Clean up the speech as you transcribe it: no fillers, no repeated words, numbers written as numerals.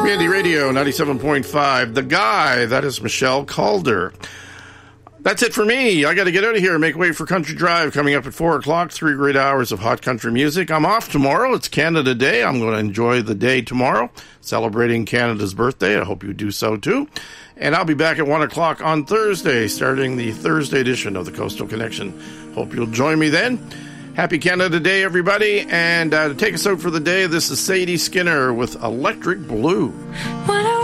Community Radio 97.5. The Guy, that is Michelle Calder. That's it for me. I got to get out of here and make way for Country Drive coming up at 4 o'clock. 3 great hours of hot country music. I'm off tomorrow. It's Canada Day. I'm going to enjoy the day tomorrow, celebrating Canada's birthday. I hope you do so too. And I'll be back at 1 o'clock on Thursday, starting the Thursday edition of the Coastal Connection. Hope you'll join me then. Happy Canada Day, everybody. And to take us out for the day, this is Sadie Skinner with Electric Blue. What